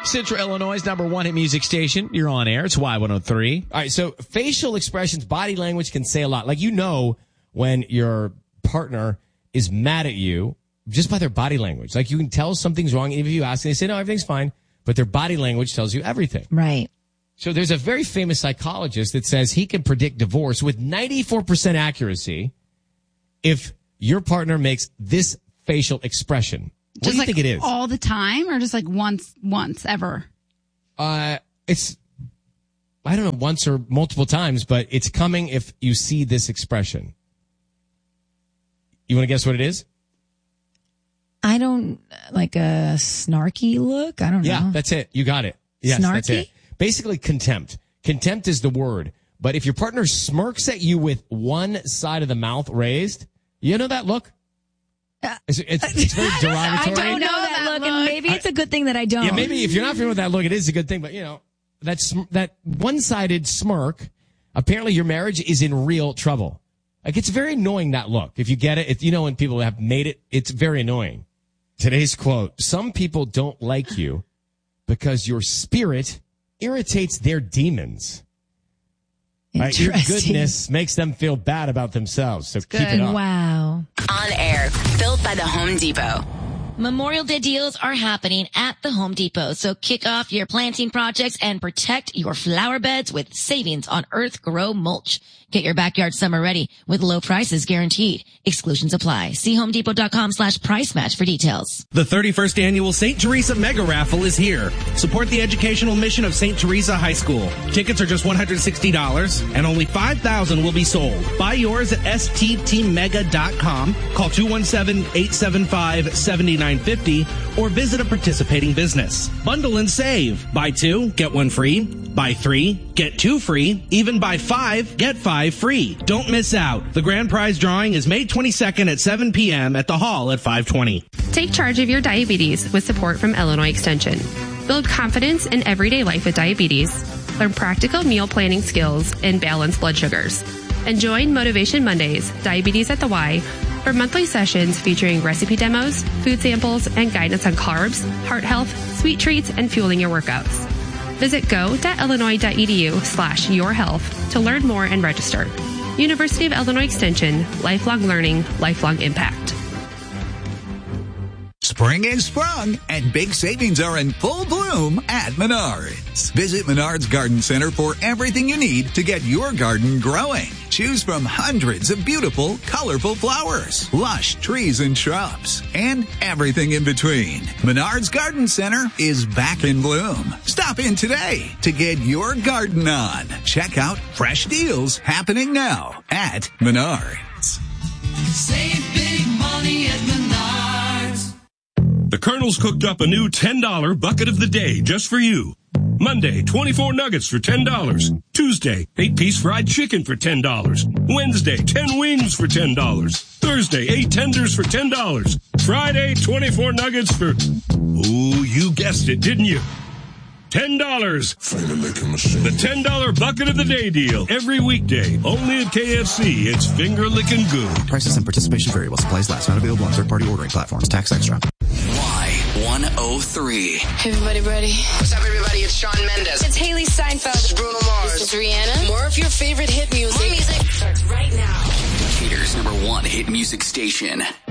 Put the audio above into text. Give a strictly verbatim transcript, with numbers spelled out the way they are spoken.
Central Illinois' number one hit music station. You're on air. It's Y one oh three. All right, so facial expressions, body language can say a lot. Like, you know when your partner is mad at you just by their body language. Like, you can tell something's wrong. Even if you ask and they say, no, everything's fine. But their body language tells you everything. Right. So there's a very famous psychologist that says he can predict divorce with ninety-four percent accuracy if your partner makes this facial expression. What Just do you like think it is? all the time, or just like once, once ever? Uh, it's, I don't know, once or multiple times, but it's coming if you see this expression. You want to guess what it is? I don't, like a snarky look? I don't know. Yeah, that's it. You got it. Yes, Snarky? that's it. Basically, contempt. Contempt is the word. But if your partner smirks at you with one side of the mouth raised, you know that look? It's, it's, it's very derogatory. I don't know that look, and maybe it's a good thing that I don't. Yeah, maybe if you're not familiar with that look, it is a good thing. But, you know, that, sm- that one-sided smirk, apparently your marriage is in real trouble. Like, it's very annoying, that look. If you get it, if you know when people have made it, it's very annoying. Today's quote, some people don't like you because your spirit irritates their demons. Right? Your goodness makes them feel bad about themselves. So keep it up. Wow. On air, built by the Home Depot. Memorial Day deals are happening at the Home Depot, so kick off your planting projects and protect your flower beds with savings on Earth Grow mulch. Get your backyard summer ready with low prices guaranteed. Exclusions apply. See homedepot.com slash price match for details. The thirty-first annual Saint Teresa Mega Raffle is here. Support the educational mission of Saint Teresa High School. Tickets are just one hundred sixty dollars and only five thousand will be sold. Buy yours at S T T mega dot com. Call two one seven, eight seven five, seven nine five zero or visit a participating business. Bundle and save. Buy two, get one free. Buy three, get two free. Even buy five, get five free. Don't miss out. The grand prize drawing is May twenty-second at seven p.m. at the hall at five twenty. Take charge of your diabetes with support from Illinois Extension. Build confidence in everyday life with diabetes. Learn practical meal planning skills and balance blood sugars. And join Motivation Mondays, Diabetes at the Y, for monthly sessions featuring recipe demos, food samples, and guidance on carbs, heart health, sweet treats, and fueling your workouts. Visit go.illinois.edu slash your health to learn more and register. University of Illinois Extension, lifelong learning, lifelong impact. Spring is sprung, and big savings are in full bloom at Menards. Visit Menards Garden Center for everything you need to get your garden growing. Choose from hundreds of beautiful, colorful flowers, lush trees and shrubs, and everything in between. Menards Garden Center is back in bloom. Stop in today to get your garden on. Check out fresh deals happening now at Menards. Save big money at Menards. The Colonel's cooked up a new ten dollar bucket of the day just for you. Monday, twenty-four nuggets for ten dollars. Tuesday, eight piece fried chicken for ten dollars. Wednesday, ten wings for ten dollars. Thursday, eight tenders for ten dollars. Friday, twenty-four nuggets for, oh, you guessed it, didn't you? ten dollars. The ten dollar bucket of the day deal. Every weekday. Only at K F C. It's finger licking good. Prices and participation vary while supplies last. Not available on third-party ordering platforms. Tax extra. Y one oh three. Hey, everybody ready? What's up, everybody? It's Shawn Mendes. It's Haley Steinfeld. This is Bruno Mars. This is Rihanna. More of your favorite hit music. More music starts right now. Cater's number one hit music station.